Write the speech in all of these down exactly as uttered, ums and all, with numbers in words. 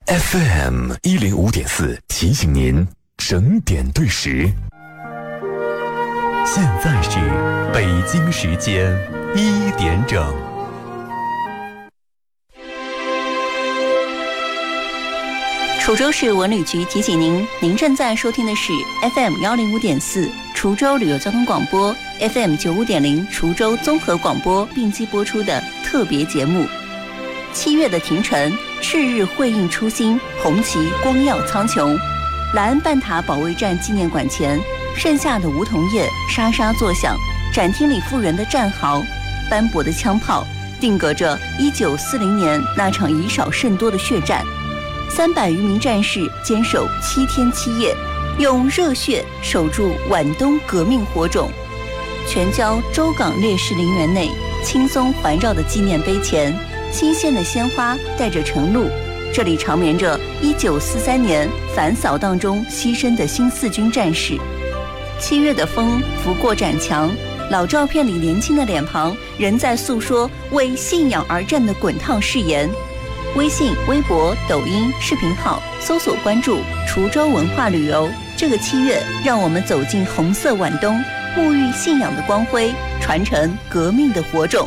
F M 一零五点四提醒您整点对时。现在是北京时间一点整。 滁州市文旅局提醒您，您正在收听的是 F M 一零五点四滁州旅游交通广播 F M 九五点零滁州综合广播并机播出的特别节目。七月的庭城，赤日辉映初心，红旗光耀苍穹。莱恩半塔保卫战纪念馆前，盛夏的梧桐叶沙沙作响，展厅里复原的战壕，斑驳的枪炮，定格着一九四零年那场以少胜多的血战。三百余名战士坚守七天七夜，用热血守住皖东革命火种。全郊州港烈士陵园内，青松环绕的纪念碑前，新鲜的鲜花带着晨露，这里长眠着一九四三年反扫荡中牺牲的新四军战士。七月的风拂过展墙，老照片里年轻的脸庞仍在诉说为信仰而战的滚烫誓言。微信、微博、抖音视频号搜索关注滁州文化旅游。这个七月，让我们走进红色皖东，沐浴信仰的光辉，传承革命的火种。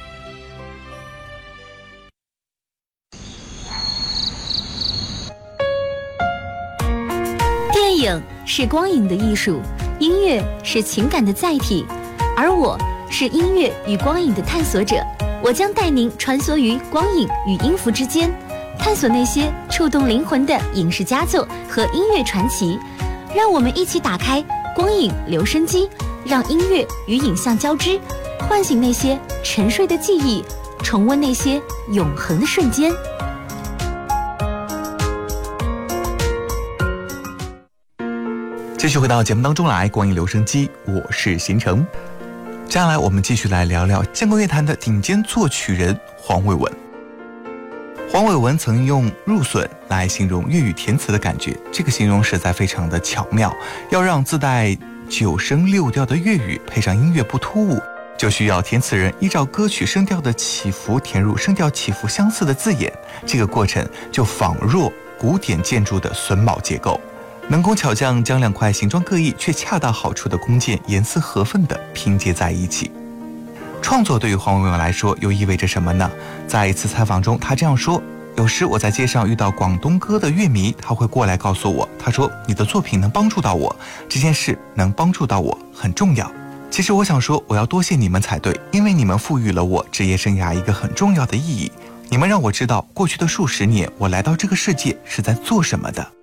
电影是光影的艺术，音乐是情感的载体，而我是音乐与光影的探索者。我将带您穿梭于光影与音符之间，探索那些触动灵魂的影视佳作和音乐传奇。让我们一起打开光影留声机，让音乐与影像交织，唤醒那些沉睡的记忆，重温那些永恒的瞬间。 继续回到节目当中来，光影留声机，我是邢成。接下来我们继续来聊聊香港乐坛的顶尖作曲人黄伟文。黄伟文曾用入笋来形容粤语填词的感觉，这个形容实在非常的巧妙。要让自带九声六调的粤语配上音乐不突兀，就需要填词人依照歌曲声调的起伏填入声调起伏相似的字眼，这个过程就仿若古典建筑的榫卯结构，能工巧匠将两块形状各异却恰到好处的弓箭严丝合缝地拼接在一起。创作对于黄伟文来说又意味着什么呢？在一次采访中，他这样说：有时我在街上遇到广东歌的乐迷，他会过来告诉我，他说你的作品能帮助到我，这件事能帮助到我很重要。其实我想说，我要多谢你们才对，因为你们赋予了我职业生涯一个很重要的意义，你们让我知道过去的数十年我来到这个世界是在做什么的。